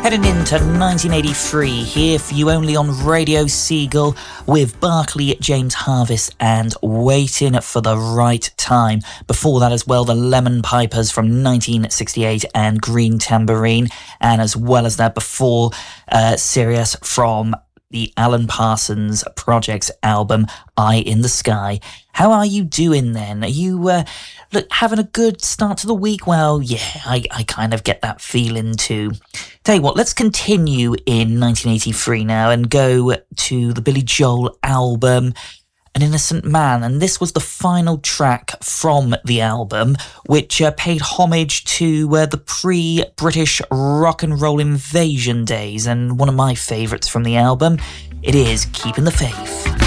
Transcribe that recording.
Heading into 1983 here for you only on Radio Seagull with Barclay James Harvest and Waiting for the Right Time. Before that as well, the Lemon Pipers from 1968 and Green Tambourine. And as well as that before, Sirius from the Alan Parsons Project's album, Eye in the Sky. How are you doing then? Are you having a good start to the week? Well, yeah, I kind of get that feeling too. Tell you what, let's continue in 1983 now and go to the Billy Joel album, An Innocent Man. And this was the final track from the album, which paid homage to the pre-British rock and roll invasion days. And one of my favourites from the album, it is Keeping the Faith.